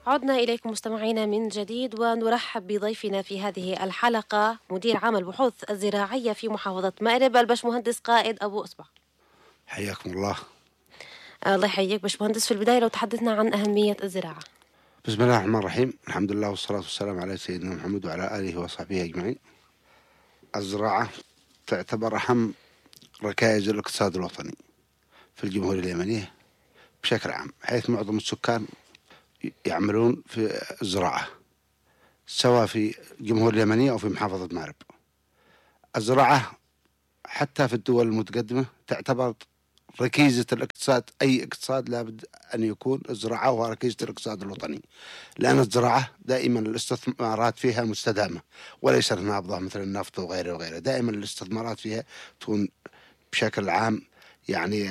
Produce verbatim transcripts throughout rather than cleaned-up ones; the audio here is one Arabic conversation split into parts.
عدنا إليكم مستمعينا من جديد ونرحب بضيفنا في هذه الحلقة مدير عام البحوث الزراعية في محافظة مأرب البشمهندس قائد أبو أصبع. حياكم الله. الله يحييك باشمهندس. في البداية لو تحدثنا عن أهمية الزراعة. بسم الله الرحمن الرحيم، الحمد لله والصلاة والسلام على سيدنا محمد وعلى آله وصحبه أجمعين. الزراعة تعتبر أهم ركائز الاقتصاد الوطني في الجمهورية اليمنية بشكل عام، حيث معظم السكان يعملون في الزراعة سواء في الجمهورية اليمنية أو في محافظة مأرب. الزراعة حتى في الدول المتقدمة تعتبر ركيزة الاقتصاد، أي اقتصاد لابد أن يكون الزراعة هو ركيزة الاقتصاد الوطني، لأن الزراعة دائما الاستثمارات فيها مستدامة وليست نابضة مثل النفط وغيره وغيره. دائما الاستثمارات فيها تكون بشكل عام يعني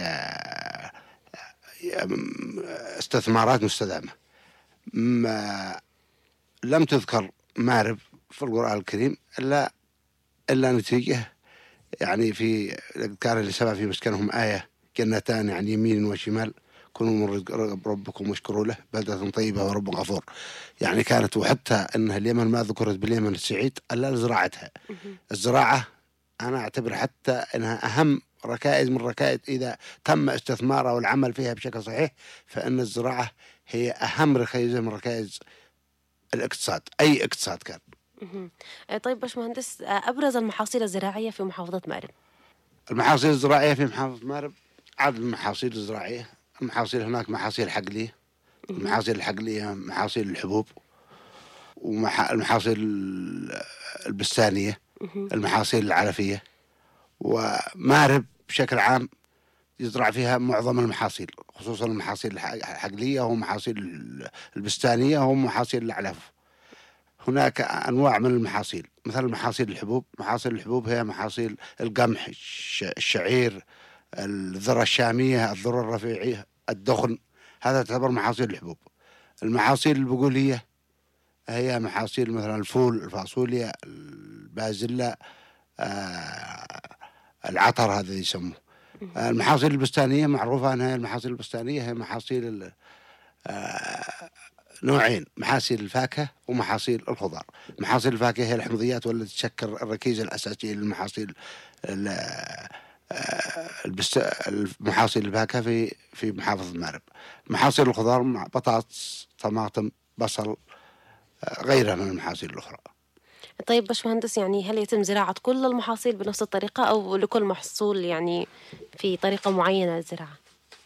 استثمارات مستدامة. ما لم تذكر مأرب في القرآن الكريم إلا إلا نتيجة يعني في كان لسبع في مسكنهم آية جنتان عن يمين وشمال كلوا من رزق ربكم واشكروا له بلدة طيبة ورب غفور. يعني كانت، وحتى أن اليمن ما ذكرت باليمن السعيد إلا لزراعتها. الزراعة أنا أعتبر حتى أنها أهم ركائز من ركائز، إذا تم استثمارها والعمل فيها بشكل صحيح فإن الزراعة هي أهم ركائز من ركائز الاقتصاد، أي اقتصاد كان. طيب باشمهندس، أبرز المحاصيل الزراعية في محافظة مأرب. المحاصيل الزراعية في محافظة مأرب عدد المحاصيل الزراعية. المحاصيل هناك محاصيل حقلية، المحاصيل الحقلية محاصيل الحبوب، والمحاصيل البستانية، المحاصيل العلفية. ومأرب بشكل عام يزرع فيها معظم المحاصيل، خصوصا المحاصيل الحقلية ومحاصيل البستانية ومحاصيل الأعلاف. هناك أنواع من المحاصيل مثل محاصيل الحبوب. محاصيل الحبوب هي محاصيل القمح، الشعير، الذرة الشامية، الذرة الرفيعية، الدخن، هذا تعتبر محاصيل الحبوب. المحاصيل البقولية هي محاصيل مثلا الفول، الفاصوليا، البازلاء، آه العطر هذا يسموه. المحاصيل البستانية معروفة أنها المحاصيل البستانية هي محاصيل آه نوعين، محاصيل الفاكهة ومحاصيل الخضار. محاصيل الفاكهة هي الحمضيات والتي تشكل الركيزة الأساسية للمحاصيل المحاصيل الفاكهة في في محافظة مأرب. محاصيل الخضار بطاطس، طماطم، بصل، غيرها من المحاصيل الأخرى. طيب باشمهندس، يعني هل يتم زراعة كل المحاصيل بنفس الطريقة أو لكل محصول يعني في طريقة معينة للزراعة؟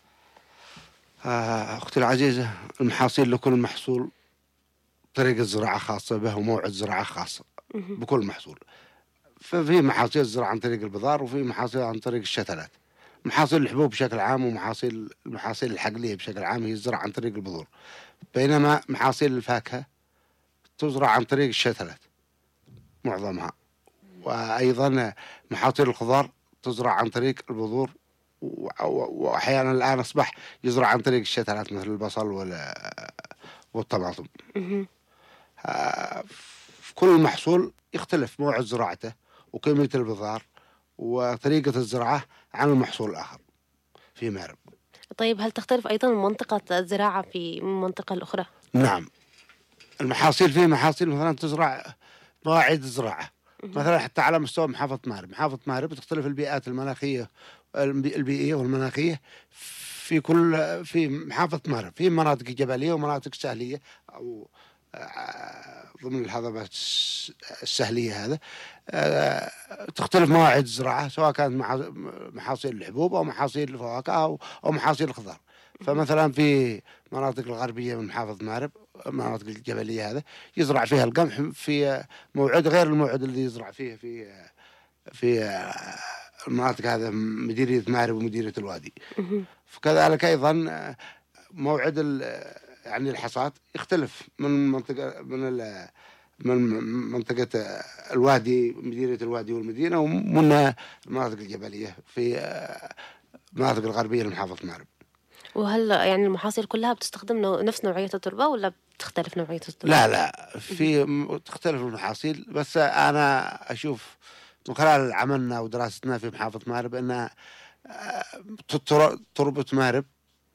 أختي العزيزة، المحاصيل لكل محصول طريقة زراعة خاصة به وموعد زراعة خاصة بكل محصول. ففي محاصيل زراعة عن طريق البذار وفي محاصيل عن طريق الشتلات. محاصيل الحبوب بشكل عام ومحاصيل المحاصيل الحقلية بشكل عام هي الزراعة عن طريق البذور، بينما محاصيل الفاكهة تزرع عن طريق الشتلات معظمها. وأيضا محاصيل الخضار تزرع عن طريق البذور، وأحيانا الآن أصبح يزرع عن طريق الشتلات مثل البصل والطماطم. في كل محصول يختلف موعد زراعته وكمية البذار وطريقة الزراعة عن المحصول الآخر في مأرب. طيب هل تختلف أيضا منطقة الزراعة في منطقة الأخرى؟ نعم، المحاصيل في محاصيل مثلا تزرع مواعيد الزراعة مثلا حتى على مستوى محافظة مأرب. محافظة مأرب تختلف البيئات المناخية البيئية والمناخية في كل في محافظة مأرب، في مناطق جبلية ومناطق سهلية أو ضمن الهضبات السهلية هذا. تختلف مواعيد الزراعة سواء كانت محاصيل الحبوب أو محاصيل الفواكه أو محاصيل الخضار. فمثلا في مناطق الغربية من محافظة مأرب، مناطق الجبلية هذا يزرع فيها القمح في موعد غير الموعد الذي يزرع فيه في في المناطق هذا مديرية مأرب ومديرية الوادي. فكذلك أيضا موعد يعني الحصاد يختلف من منطقة من من منطقة الوادي، مديرية الوادي والمدينة، ومن المناطق الجبلية في المناطق الغربية لمحافظة مأرب. وهل يعني المحاصيل كلها بتستخدم نفس نوعية التربة ولا بتختلف نوعية التربة؟ لا لا، في تختلف المحاصيل، بس أنا أشوف من خلال عملنا ودراستنا في محافظة مأرب أن تربة مأرب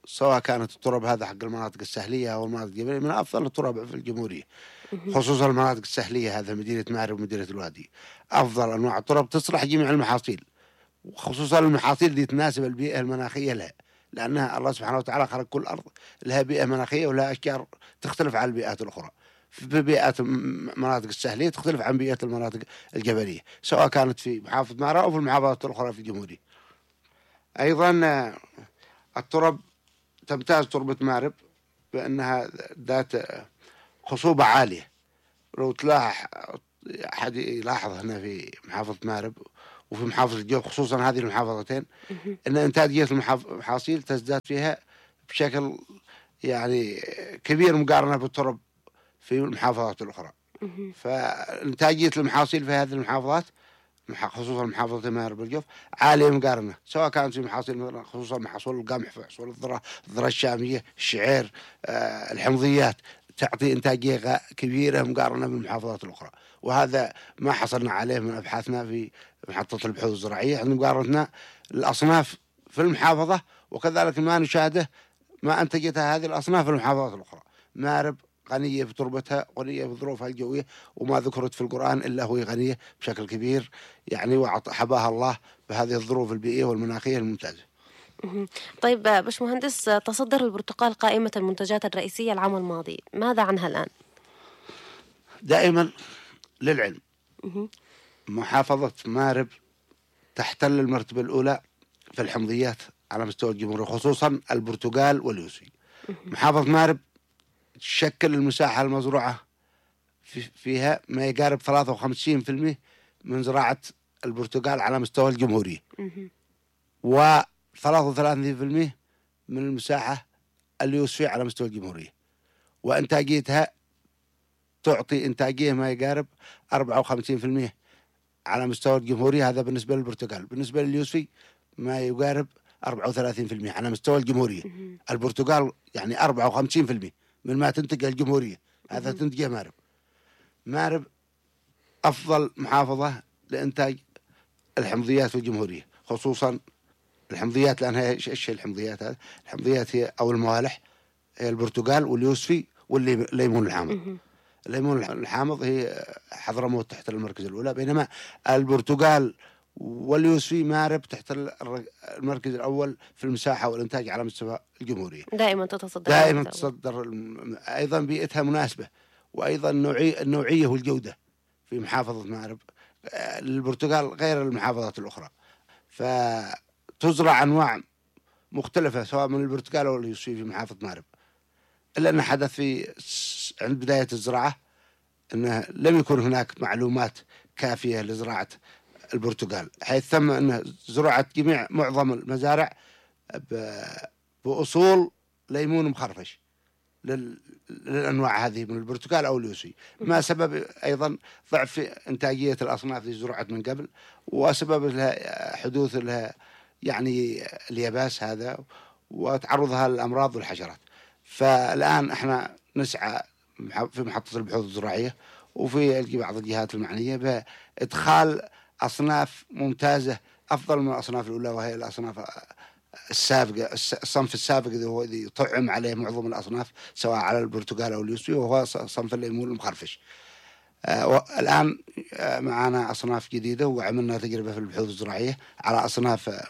سواء كانت التراب هذا حق المناطق الساحلية أو المناطق الجبلية، من أفضل التراب في الجمهورية، خصوصا المناطق الساحلية، هذا مدينة مأرب ومدينة الوادي، أفضل أنواع التراب تصلح جميع المحاصيل، وخصوصا المحاصيل دي تناسب البيئة المناخية لها، لأنها الله سبحانه وتعالى خلق كل أرض لها بيئة مناخية ولها أشجار تختلف عن البيئات الأخرى. في بيئات المناطق الساحلية تختلف عن بيئة المناطق الجبلية، سواء كانت في محافظة مأرب أو في المحافظات الأخرى في الجمهورية. أيضا التراب تمتاز تربة مأرب بأنها ذات خصوبة عالية. لو تلاح أحد يلاحظ هنا في محافظة مأرب وفي محافظة الجوف، خصوصا هذه المحافظتين، أن إنتاجية المحاصيل تزداد فيها بشكل يعني كبير مقارنة بالترب في المحافظات الأخرى. فإنتاجية المحاصيل في هذه المحافظات خصوصا محافظة مأرب والجوف عالية مقارنة، سواء كانت في محاصيل خصوصا محاصيل القمح، محاصيل الذرة، الذرة الشامية، الشعير، آه، الحمضيات، تعطي إنتاجية كبيرة مقارنة بالمحافظات الأخرى. وهذا ما حصلنا عليه من أبحاثنا في محطة البحوث الزراعية، عند مقارنتنا الأصناف في المحافظة وكذلك ما نشاهده ما أنتجتها هذه الأصناف في المحافظات الأخرى. مأرب غنية بتربتها، غنية بظروفها الجوية، وما ذكرت في القرآن إلا هو غنية بشكل كبير يعني، وحباها الله بهذه الظروف البيئية والمناخية الممتازة. طيب باشمهندس، تصدر البرتقال قائمة المنتجات الرئيسية العام الماضي، ماذا عنها الآن؟ دائما للعلم محافظة مأرب تحتل المرتبة الأولى في الحمضيات على مستوى الجمهورية، خصوصا البرتقال واليوسفي. محافظة مأرب تشكل المساحة المزروعة فيها ما يقارب ثلاثة وخمسين بالمئة من زراعة البرتقال على مستوى الجمهورية، وثلاثة وثلاثين بالمئة من المساحة اليوسفي على مستوى الجمهورية، وإنتاجيتها تعطي إنتاجية ما يقارب أربعة وخمسين بالمئة على مستوى الجمهورية. هذا بالنسبة للبرتقال. بالنسبة لليوسفي ما يقارب أربعة وثلاثين بالمئة على مستوى الجمهورية. البرتقال يعني أربعة وخمسين بالمئة من ما تنتج الجمهورية، هذا تنتجه مأرب. مأرب أفضل محافظة لإنتاج الحمضيات في الجمهورية، خصوصا الحمضيات، لأنها إيش الحمضيات هذه؟ الحمضيات هي أو الموالح هي البرتقال واليوسفي والليمون الحامض. الليمون الحامض هي حضرموت تحت المركز الأولى، بينما البرتقال واليوسفي مأرب تحت المركز الأول في المساحة والإنتاج على مستوى الجمهورية. دائما تتصدر دائما تتصدر. أيضا بيئتها مناسبة، وأيضا النوعية النوعية والجودة في محافظة مأرب البرتقال غير المحافظات الأخرى، فتزرع أنواع مختلفة سواء من البرتقال أو اليوسفي في محافظة مأرب. إلا أن حدث في عند بداية الزراعة أنه لم يكن هناك معلومات كافية لزراعة البرتقال، حيث تم أن زرعت جميع معظم المزارع بأصول ليمون مخرفش للأنواع هذه من البرتقال أو اليوسفي، ما سبب أيضا ضعف في إنتاجية الأصناف اللي زرعت من قبل، وسبب لها حدوث لها يعني الياباس هذا وتعرضها للأمراض والحشرات. فالآن احنا نسعى في محطة البحوث الزراعية وفي بعض الجهات المعنية بإدخال أصناف ممتازة أفضل من الأصناف الأولى، وهي الأصناف السابقة، الصنف السابق اللي هو اللي طعم عليه معظم الأصناف سواء على البرتقال أو اليوسفي، وهو صنف الليمون المخرفش. آه الآن آه معنا أصناف جديدة، وعملنا تجربة في البحوث الزراعية على أصناف آه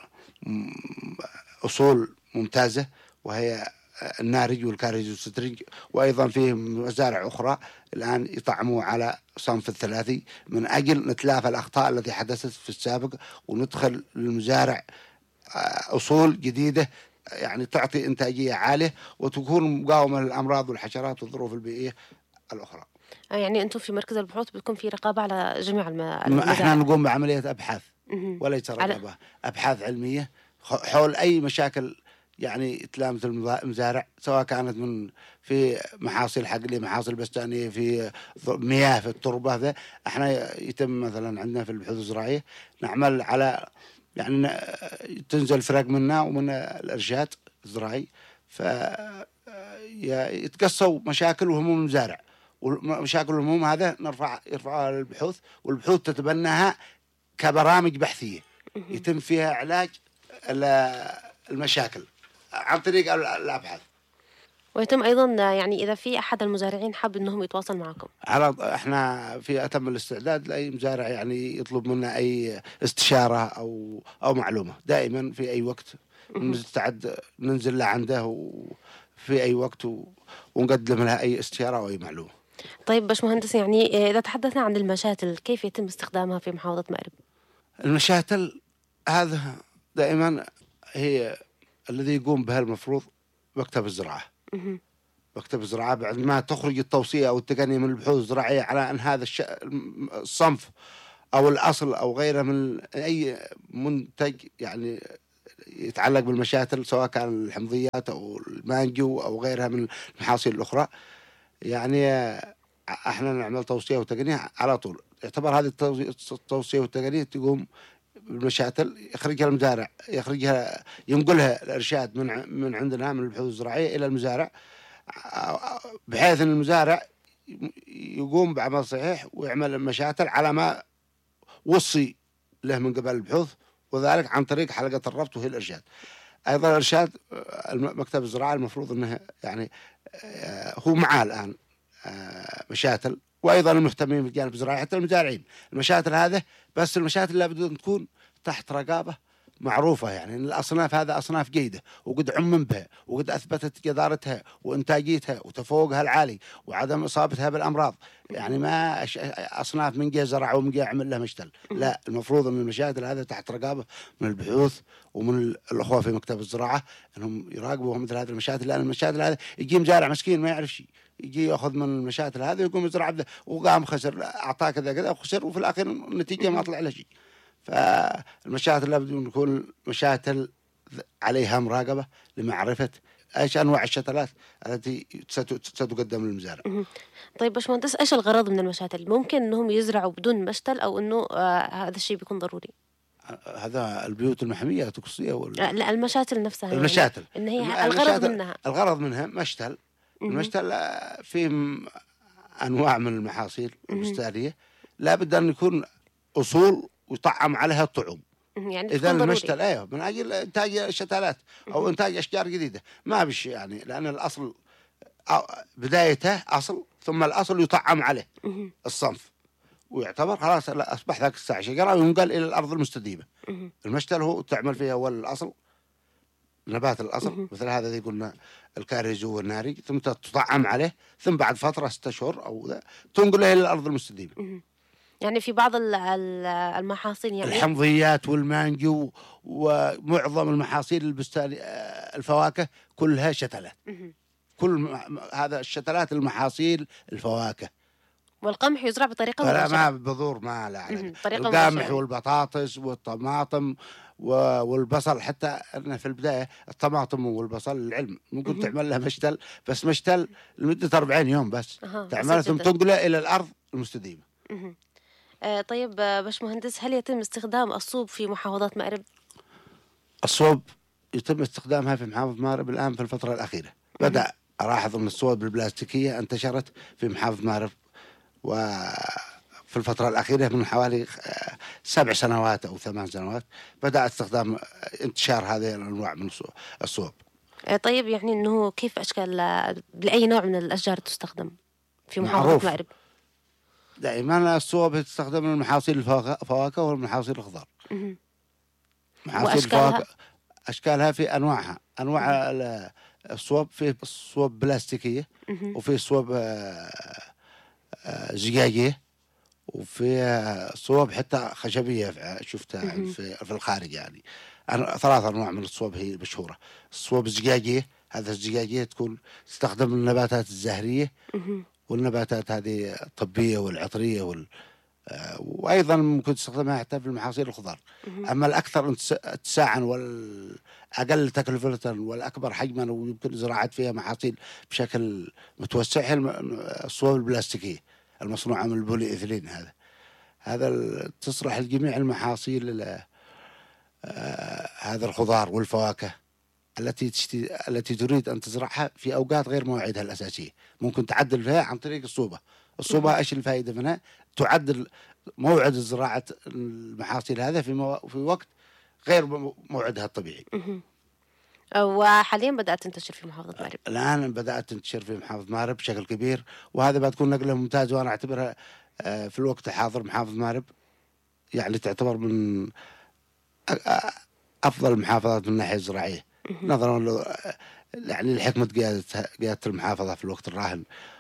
أصول ممتازة، وهي النارج والكارج والسترنج، وأيضا في مزارع أخرى الآن يطعموا على صنف الثلاثي من أجل نتلافى الأخطاء التي حدثت في السابق، وندخل للمزارع أصول جديدة يعني تعطي إنتاجية عالية وتكون مقاومة للأمراض والحشرات والظروف البيئية الأخرى. يعني أنتم في مركز البحوث بتكون في رقابة على جميع المزارع؟ احنا نقوم بعملية أبحاث وليس رقابة، على... أبحاث علمية حول أي مشاكل يعني تلامس المزارع، سواء كانت من في محاصيل حقلية، محاصيل بستانية، في مياه، في التربة. ذا احنا يتم مثلا عندنا في البحوث الزراعية نعمل على يعني تنزل فرق منا ومن الإرشاد الزراعي، فيتقصوا مشاكل وهموم المزارع، ومشاكل الهموم هذا نرفع يرفعها للبحوث، والبحوث تتبناها كبرامج بحثية يتم فيها علاج المشاكل عن طريق الأبحاث. ويتم أيضا يعني إذا في أحد المزارعين حاب أنهم يتواصل معكم، على إحنا في أتم الاستعداد لأي مزارع يعني يطلب منا أي استشارة أو أو معلومة، دائما في أي وقت نستعد ننزل لعنده وفي أي وقت ونقدم لها أي استشارة أو أي معلومة. طيب باشمهندس، يعني إذا تحدثنا عن المشاتل كيف يتم استخدامها في محافظة مأرب؟ المشاتل هذا دائما هي الذي يقوم بها المفروض مكتب الزراعة. مكتب الزراعة بعد ما تخرج التوصية أو التقنية من البحوث الزراعية على أن هذا الش... الصنف أو الأصل أو غيره من أي منتج يعني يتعلق بالمشاتل، سواء كان الحمضيات أو المانجو أو غيرها من المحاصيل الأخرى، يعني احنا نعمل توصية وتقنية على طول. يعتبر هذه التوصية والتقنية تقوم بالمشاتل، يخرجها المزارع، يخرجها ينقلها الإرشاد من من عندنا من البحوث الزراعية إلى المزارع، بحيث أن المزارع يقوم بعمل صحيح ويعمل المشاتل على ما وصي له من قبل البحوث، وذلك عن طريق حلقة الربط وهي الإرشاد. أيضا الإرشاد مكتب الزراعة المفروض أنه يعني هو معاه الآن مشاتل، وأيضا المهتمين بالجانب الزراعي حتى المزارعين. المشاتل هذا بس المشاتل لابد أن تكون تحت رقابة معروفة، يعني الأصناف هذا أصناف جيدة وقد عمم بها وقد أثبتت جدارتها وإنتاجيتها وتفوقها العالي وعدم إصابتها بالأمراض. يعني ما أصناف من جه زرع ومن جه عمل له مشتل، لا، المفروض أن المشاتل هذا تحت رقابة من البحوث ومن الأخوة في مكتب الزراعة أنهم يراقبوا مثل هذه المشاتل، لأن المشاتل هذا يجي مزارع مسكين ما يعرف شيء، يجي يأخذ من المشاتل هذا يقوم يزرع بده وقام خسر، أعطاه كذا كذا وخسر، وفي الأخير النتيجة ما طلع له شيء. فالمشاتل لابد أن تكون مشاتل عليها مراقبة لمعرفة ايش انواع الشتلات التي ستقدم للمزارع. طيب باشمهندس، ايش الغرض من المشاتل؟ ممكن انهم يزرعوا بدون مشتل او انه آه هذا الشيء بيكون ضروري؟ هذا البيوت المحمية تقصديها ولا؟ لا، المشاتل نفسها. المشاتل يعني ان هي الغرض منها الغرض منها مشتل. المشتل في انواع من المحاصيل البستانية لابد ان يكون اصول ويطعم عليها الطعوم. يعني إذا المشتل أيه من أجل إنتاج الشتلات أو إنتاج أشجار جديدة، ما بش يعني، لأن الأصل بدايته أصل، ثم الأصل يطعم عليه الصنف ويعتبر خلاص أصبح ذاك الساعة شجرة وينقل إلى الأرض المستديمة. المشتل هو تعمل فيه أول الأصل، نبات الأصل مثل هذا اللي قلنا الكاريزو والناري، ثم تطعم عليه، ثم بعد فترة ستة أشهر أو ذا تنقله إلى الأرض المستديمة. يعني في بعض المحاصيل يعني الحمضيات والمانجو ومعظم المحاصيل البستانية الفواكه كلها شتلات. كل هذا الشتلات المحاصيل الفواكه. والقمح يزرع بطريقة لا ما بذور ما لا القمح والبطاطس والطماطم والبصل، حتى أنا في البداية الطماطم والبصل العلم ممكن تعمل لها مشتل، بس مشتل لمدة أربعين يوم بس تعمل ثم تنقله إلى الأرض المستديمة. آه طيب باشمهندس، هل يتم استخدام الصوب في محافظة مأرب؟ الصوب يتم استخدامها في محافظة مأرب الآن في الفترة الأخيرة. بدأ ألاحظ أن الصوب البلاستيكية انتشرت في محافظة مأرب، وفي الفترة الأخيرة من حوالي سبع سنوات أو ثمان سنوات بدأ استخدام انتشار هذه الأنواع من الصوب. آه طيب يعني أنه كيف أشكال لأي نوع من الأشجار تستخدم في محافظة مأرب؟ دائما الصوب تستخدم المحاصيل الفواكه والمحاصيل الخضار. محاصيل الفواكه أشكالها في أنواعها، أنواع الصوب، في صوب بلاستيكية وفي صوب زجاجية وفي صوب حتى خشبية شفتها في في الخارج. يعني ثلاث أنواع من الصوب هي مشهورة. الصوب الزجاجية، هذا الزجاجية تكون تستخدم النباتات الزهرية والنباتات هذه الطبية والعطرية وال... وأيضا ممكن تستخدمها حتى في المحاصيل الخضار. أما الأكثر اتساعا والأقل تكلفة والأكبر حجما ويمكن زراعة فيها محاصيل بشكل متوسع هي الصوب البلاستيكية المصنوعة من البولي إيثيلين. هذا هذا تصلح لجميع المحاصيل هذا الخضار والفواكه التي تشتي... التي تريد أن تزرعها في أوقات غير مواعيدها الأساسية. ممكن تعدل فيها عن طريق الصوبة. الصوبة إيش الفائدة منها؟ تعدل موعد زراعة المحاصيل هذا في مو... في وقت غير موعدها الطبيعي. وحاليا بدأت تنتشر في محافظة مأرب. الآن بدأت تنتشر في محافظة مأرب بشكل كبير، وهذا بتكون نقلة ممتازة، وأنا أعتبرها في الوقت الحاضر محافظة مأرب يعني تعتبر من أفضل المحافظات من الناحية الزراعية، نظرا له يعني لحكمة قيادة قيادة المحافظة في الوقت الراهن،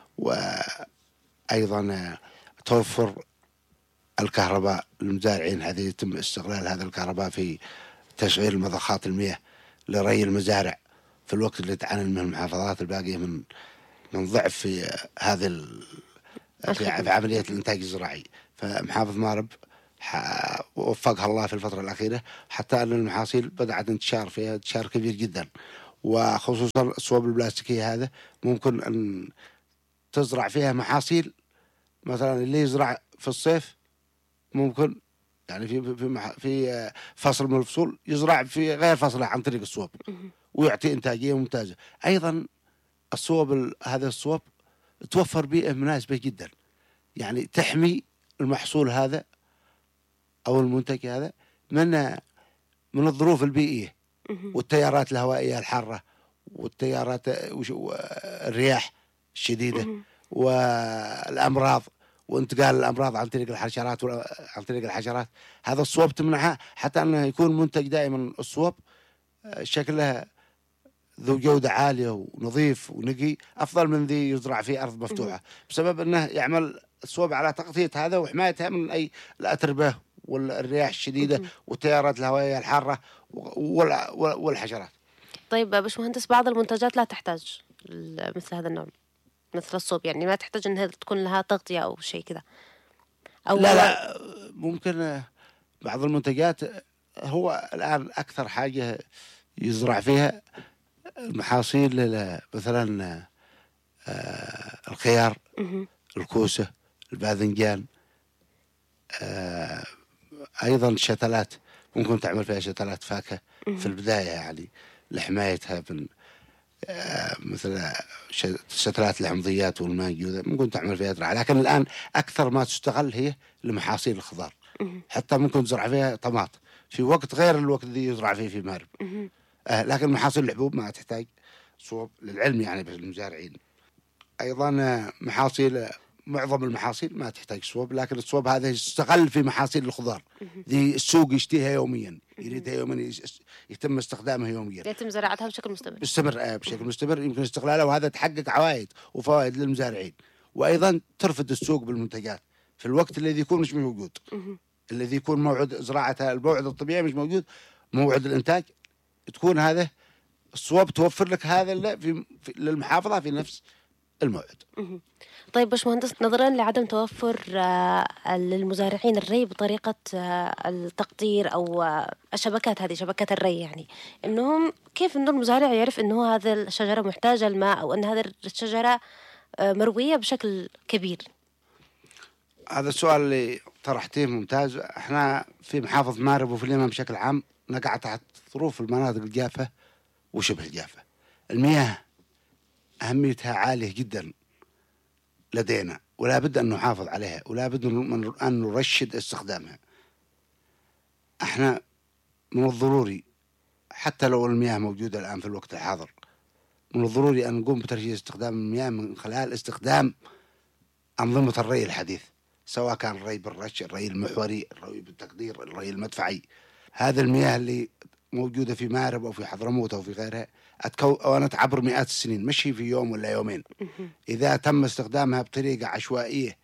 وأيضا توفر الكهرباء للمزارعين. هذه يتم استغلال هذا الكهرباء في تشغيل المضخات المياه لري المزارع في الوقت اللي تعاني من المحافظات الباقية من من ضعف في هذه في عملية الإنتاج الزراعي. فمحافظة مأرب وفقها الله في الفترة الأخيرة حتى أن المحاصيل بدأت انتشار فيها انتشار كبير جدا، وخصوصا الصوب البلاستيكية هذا ممكن أن تزرع فيها محاصيل، مثلا اللي يزرع في الصيف ممكن يعني في في في فصل من الفصول يزرع في غير فصله عن طريق الصوب ويعطي إنتاجية ممتازة. أيضا الصوب هذا الصوب توفر بيئة مناسبة جدا، يعني تحمي المحصول هذا أو المنتج هذا من من الظروف البيئية والتيارات الهوائية الحارة والتيارات الرياح الشديدة والأمراض وانتقال الأمراض عن طريق الحشرات عن طريق الحشرات. هذا الصوب تمنعها حتى أنه يكون منتج دائما الصوب شكله ذو جودة عالية ونظيف ونقي أفضل من ذي يزرع في أرض مفتوحة، بسبب أنه يعمل الصوب على تغطية هذا وحمايتها من أي الأتربة والرياح الشديدة والتيارات الهوائية الحارة والحشرات. طيب باشمهندس، بعض المنتجات لا تحتاج مثل هذا النوع مثل الصوب، يعني ما تحتاج أنها تكون لها تغطية أو شيء كذا أو لا لا ممكن بعض المنتجات. هو الآن أكثر حاجة يزرع فيها المحاصيل مثلا الخيار، الكوسة، الباذنجان، أيضا الشتلات ممكن تعمل فيها شتلات فاكهة في البداية يعني لحمايتها من مثل شتلات الحمضيات والمانجو ممكن تعمل فيها زراعة. لكن الآن أكثر ما تستغل هي لمحاصيل الخضار، حتى ممكن تزرع فيها طماط في وقت غير الوقت اللي يزرع فيه في مأرب. آه لكن محاصيل الحبوب ما تحتاج صوب للعلم يعني بالمزارعين. أيضا محاصيل معظم المحاصيل ما تحتاج صوب، لكن الصوب هذا يستغل في محاصيل الخضار ذي السوق يشتيها يوميا، يريدها يوميا، يتم استخدامها يوميا، يتم زراعتها بشكل مستمر مستمر آه بشكل مستمر يمكن استغلالها، وهذا تحقق عوائد وفوائد للمزارعين. وأيضا ترفد السوق بالمنتجات في الوقت الذي يكون مش موجود، الذي يكون موعد زراعتها الموعد الطبيعي مش موجود، موعد الإنتاج تكون هذا الصوب توفر لك هذا في للمحافظة في نفس الموعد. طيب باشمهندس، نظرا لعدم توفر للمزارعين الري بطريقة التقطير أو الشبكات هذه شبكات الري، يعني إنهم كيف إنه المزارع يعرف إنه هذا الشجرة محتاجة الماء أو أن هذه الشجرة مروية بشكل كبير؟ هذا السؤال اللي طرحتيه ممتاز. احنا في محافظة مأرب وفي اليمن بشكل عام نقع تحت ظروف المناطق الجافة وشبه الجافة. المياه أهميتها عالية جدا لدينا، ولا بد أن نحافظ عليها، ولا بد أن نرشد استخدامها. احنا من الضروري حتى لو المياه موجودة الآن في الوقت الحاضر من الضروري أن نقوم بترشيد استخدام المياه من خلال استخدام أنظمة الري الحديث، سواء كان الري بالرش، الري المحوري، الري بالتقدير، الري المدفعي. هذا المياه اللي موجودة في مأرب أو في حضرموت أو في غيرها أتكونت عبر مئات السنين، مش في يوم ولا يومين. إذا تم استخدامها بطريقة عشوائية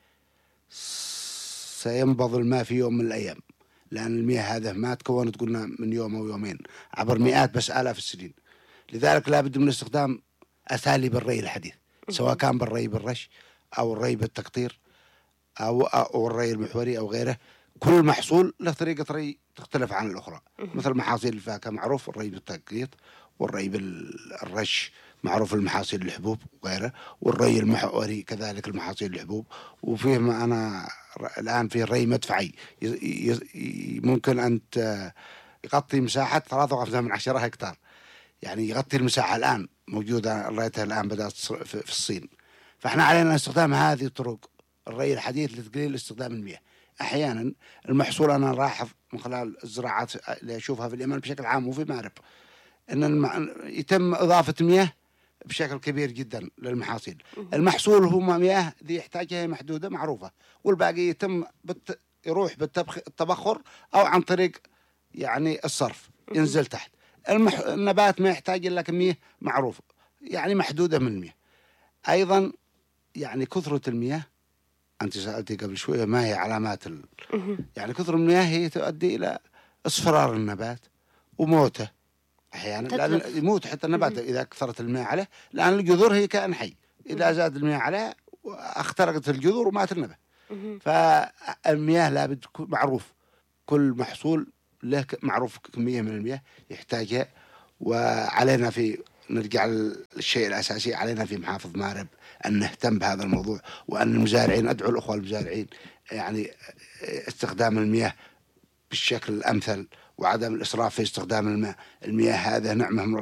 سينبض الماء في يوم من الأيام، لأن المياه هذا ما تكونت قلنا من يوم أو يومين، عبر مئات بس آلاف السنين. لذلك لا بد من استخدام أساليب الري الحديث، سواء كان بالري بالرش أو الري بالتقطير أو أو الري المحوري أو غيره. كل محصول له طريقة ري تختلف عن الأخرى. مثل محاصيل الفاكهة معروف الري بالتقطير، والري بالرش معروف المحاصيل الحبوب وغيره، والري المحوري كذلك المحاصيل الحبوب. وفيه ما أنا الآن في الري مدفعي ممكن أنت يغطي مساحة ثلاثة وخمسة من عشرة هكتار، يعني يغطي المساحة الآن موجودة رأيتها الآن بدأت في الصين. فإحنا علينا استخدام هذه الطرق الري الحديث لتقليل استخدام المياه. أحيانا المحصول أنا راحظ من خلال الزراعات اللي أشوفها في اليمن بشكل عام وفي مأرب أن الم... يتم إضافة مياه بشكل كبير جدا للمحاصيل. المحصول هو مياه ذي يحتاجها محدودة معروفة، والباقي يتم بت... يروح بالتبخر أو عن طريق يعني الصرف ينزل تحت. المح... النبات ما يحتاج إلا كمية معروفة يعني محدودة من المياه. أيضا يعني كثرة المياه، أنت سألتي قبل شوية ما هي علامات ال... يعني كثر المياه هي تؤدي إلى اصفرار النبات وموته أحيانا، لأن يموت حتى النبات إذا كثرت المياه عليه، لأن الجذور هي كائن حي، إذا زاد المياه عليه اخترقت الجذور ومات النبات. فالمياه لابد تكون معروف، كل محصول له معروف كمية من المياه يحتاجها. وعلينا في نرجع للشيء الأساسي، علينا في محافظ مارب أن نهتم بهذا الموضوع، وأن المزارعين، أدعو الأخوة المزارعين يعني استخدام المياه بالشكل الأمثل، وعدم الإسراف في استخدام الماء. المياه هذا نعمة من